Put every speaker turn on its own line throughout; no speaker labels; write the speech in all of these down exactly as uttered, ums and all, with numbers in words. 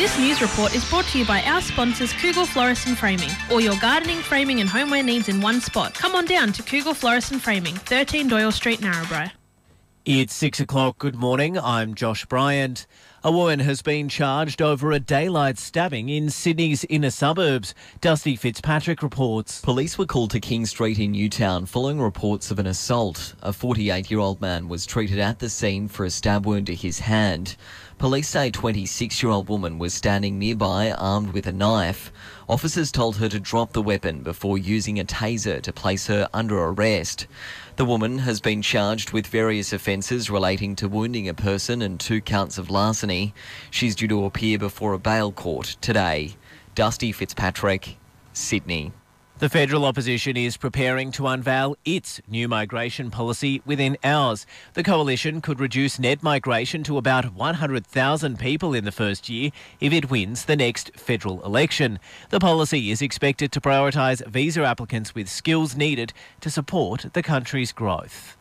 This news report is brought to you by our sponsors Kugel Florist and Framing. All your gardening, framing and homeware needs in one spot. Come on down to Kugel Florist and Framing, thirteen Doyle Street, Narrabri.
It's six o'clock. Good morning. I'm Josh Bryant. A woman has been charged over a daylight stabbing in Sydney's inner suburbs. Dusty Fitzpatrick reports.
Police were called to King Street in Newtown following reports of an assault. A forty-eight-year-old man was treated at the scene for a stab wound to his hand. Police say a twenty-six-year-old woman was standing nearby armed with a knife. Officers told her to drop the weapon before using a taser to place her under arrest. The woman has been charged with various offences relating to wounding a person and two counts of larceny. She's due to appear before a bail court today. Dusty Fitzpatrick, Sydney.
The federal opposition is preparing to unveil its new migration policy within hours. The coalition could reduce net migration to about one hundred thousand people in the first year if it wins the next federal election. The policy is expected to prioritise visa applicants with skills needed to support the country's growth.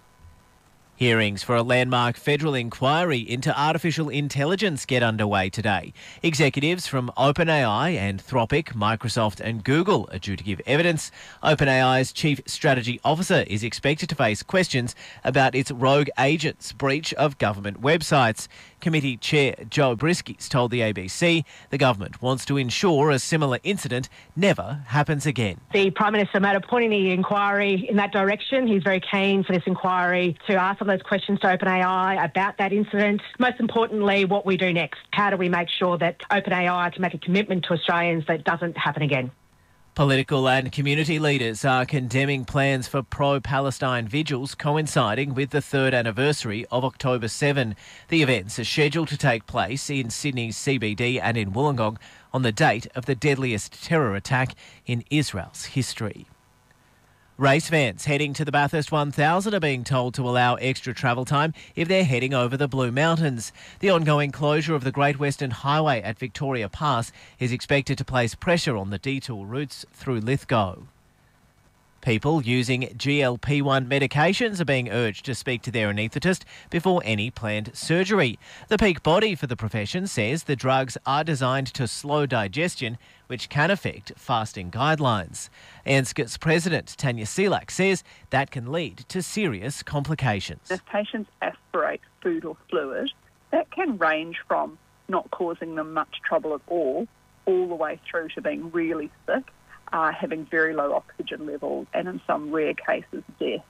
Hearings for a landmark federal inquiry into artificial intelligence get underway today. Executives from OpenAI, Anthropic, Microsoft and Google are due to give evidence. OpenAI's Chief Strategy Officer is expected to face questions about its rogue agent's breach of government websites. Committee Chair Joe Briskis told the A B C the government wants to ensure a similar incident never happens again.
The Prime Minister made a point in the inquiry in that direction. He's very keen for this inquiry to ask some of those questions to OpenAI about that incident. Most importantly, what we do next. How do we make sure that OpenAI to make a commitment to Australians that it doesn't happen again?
Political and community leaders are condemning plans for pro-Palestine vigils coinciding with the third anniversary of October seventh. The events are scheduled to take place in Sydney's C B D and in Wollongong on the date of the deadliest terror attack in Israel's history. Race fans heading to the Bathurst one thousand are being told to allow extra travel time if they're heading over the Blue Mountains. The ongoing closure of the Great Western Highway at Victoria Pass is expected to place pressure on the detour routes through Lithgow. People using G L P one medications are being urged to speak to their anaesthetist before any planned surgery. The peak body for the profession says the drugs are designed to slow digestion, which can affect fasting guidelines. A N S C T's President Tanya Selak says that can lead to serious complications.
If patients aspirate food or fluid, that can range from not causing them much trouble at all, all the way through to being really sick, Uh, having very low oxygen levels and in some rare cases death.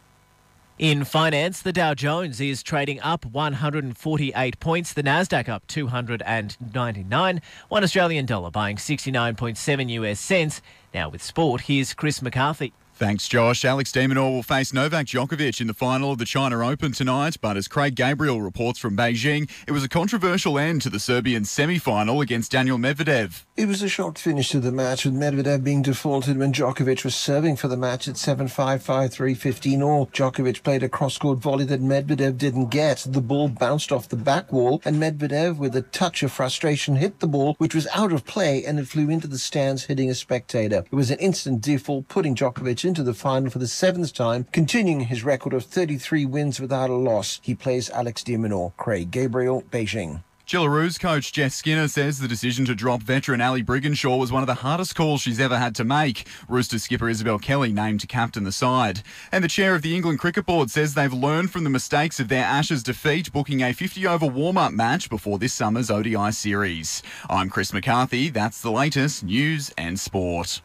In finance, the Dow Jones is trading up one hundred forty-eight points, the Nasdaq up two hundred ninety-nine, one Australian dollar buying sixty-nine point seven U S cents. Now with sport, here's Chris McCarthy.
Thanks, Josh. Alex de Minaur will face Novak Djokovic in the final of the China Open tonight, but as Craig Gabriel reports from Beijing, it was a controversial end to the Serbian semi-final against Daniil Medvedev.
It was a shocked finish to the match, with Medvedev being defaulted when Djokovic was serving for the match at seven five, five three, fifteen all. Djokovic played a cross-court volley that Medvedev didn't get. The ball bounced off the back wall, and Medvedev, with a touch of frustration, hit the ball, which was out of play, and it flew into the stands, hitting a spectator. It was an instant default, putting Djokovic into the final for the seventh time, continuing his record of thirty-three wins without a loss. He plays Alex de Minaur. Craig Gabriel, Beijing.
Jillaroos coach Jess Skinner says the decision to drop veteran Ali Brigginshaw was one of the hardest calls she's ever had to make. Roosters skipper Isabel Kelly named to captain the side. And the chair of the England Cricket Board says they've learned from the mistakes of their Ashes defeat, booking a fifty-over warm-up match before this summer's O D I series. I'm Chris McCarthy. That's the latest news and sport.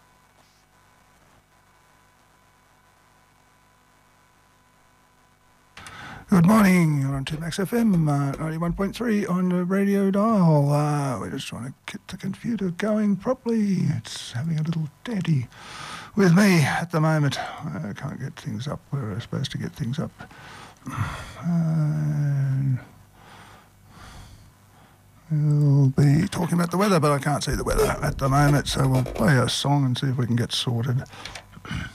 Good morning, you're on two Max F M, uh, ninety-one point three on the radio dial. Uh, we're just trying to get the computer going properly. It's having a little daddy with me at the moment. I can't get things up where we're supposed to get things up. Uh, we'll be talking about the weather, but I can't see the weather at the moment, so we'll play a song and see if we can get sorted.